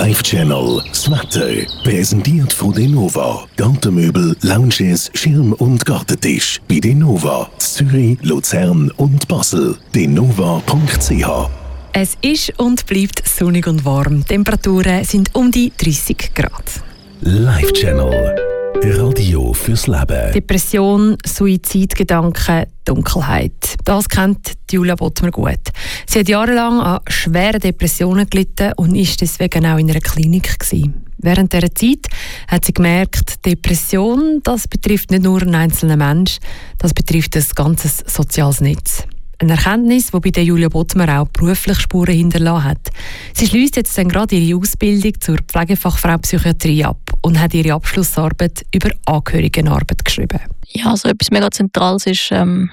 Live Channel, das Wetter, präsentiert von Denova. Gartenmöbel, Lounges, Schirm- und Gartentisch. Bei Denova, Zürich, Luzern und Basel. denova.ch. Es ist und bleibt sonnig und warm. Die Temperaturen sind um die 30 Grad. Live Channel, Radio fürs Leben. Depression, Suizidgedanken, Dunkelheit. Das kennt Julia Bottmer gut. Sie hat jahrelang an schweren Depressionen gelitten und war deswegen auch in einer Klinik gewesen. Während dieser Zeit hat sie gemerkt, Depression, das betrifft nicht nur einen einzelnen Menschen, das betrifft ein ganzes soziales Netz. Eine Erkenntnis, die bei der Julia Bottmer auch beruflich Spuren hinterlassen hat. Sie schliesst jetzt dann gerade ihre Ausbildung zur Pflegefachfrau Psychiatrie ab und hat ihre Abschlussarbeit über Angehörigenarbeit geschrieben. Ja, also etwas mega Zentrales ist ein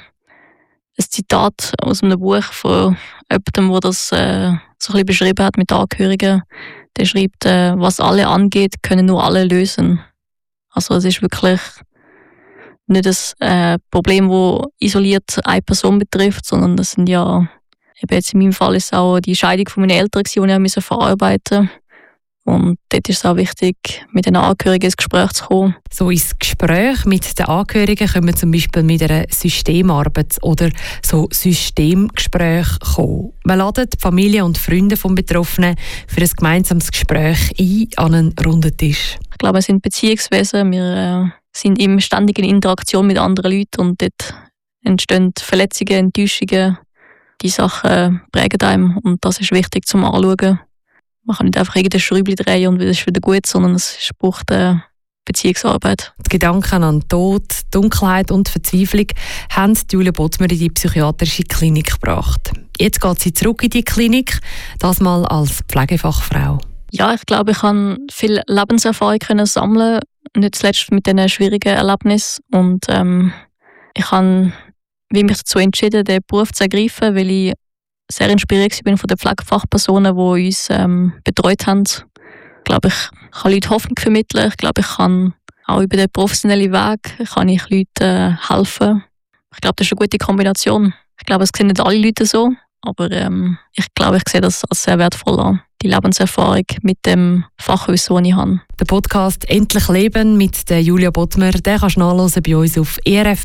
Zitat aus einem Buch von jemandem, der das so ein bisschen beschrieben hat mit Angehörigen. Der schreibt, was alle angeht, können nur alle lösen. Also es ist wirklich nicht ein Problem, das isoliert eine Person betrifft, sondern das sind ja, eben jetzt in meinem Fall ist es auch die Scheidung von meinen Eltern, die ich verarbeiten musste. Und dort ist es auch wichtig, mit den Angehörigen ins Gespräch zu kommen. So ins Gespräch mit den Angehörigen können wir zum Beispiel mit einer Systemarbeit oder so Systemgespräch kommen. Man lädt die Familie und Freunde des Betroffenen für ein gemeinsames Gespräch ein an einen runden Tisch. Ich glaube, wir sind Beziehungswesen. Wir sind in ständiger Interaktion mit anderen Leuten und dort entstehen Verletzungen, Enttäuschungen. Die Sachen prägen einem und das ist wichtig zum Anschauen. Man kann nicht einfach irgendein Schräubchen drehen und es ist wieder gut, sondern es braucht Beziehungsarbeit. Die Gedanken an Tod, Dunkelheit und Verzweiflung haben Julia Bottmer in die psychiatrische Klinik gebracht. Jetzt geht sie zurück in die Klinik, das mal als Pflegefachfrau. Ja, ich glaube, ich kann viel Lebenserfahrung sammeln, nicht zuletzt mit diesen schwierigen Erlebnissen. Und ich habe mich dazu entschieden, den Beruf zu ergreifen, weil ich sehr inspiriert bin von den Pflegefachpersonen, die uns betreut haben. Ich glaube, ich kann Leuten Hoffnung vermitteln. Ich glaube, ich kann auch über den professionellen Weg kann ich Leuten helfen. Ich glaube, das ist eine gute Kombination. Ich glaube, es sehen nicht alle Leute so, aber ich glaube, ich sehe das als sehr wertvoll an. Die Lebenserfahrung mit dem Fachwissen, das ich habe. Der Podcast «Endlich Leben» mit der Julia Bottmer, den kannst du nachhören bei uns auf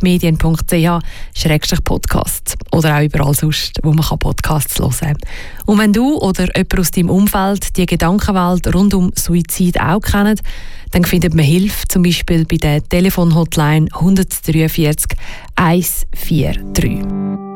erfmedien.ch/podcast oder auch überall sonst, wo man Podcasts hören kann. Und wenn du oder jemand aus deinem Umfeld die Gedankenwelt rund um Suizid auch kennt, dann findet man Hilfe, zum Beispiel bei der Telefonhotline 143 143.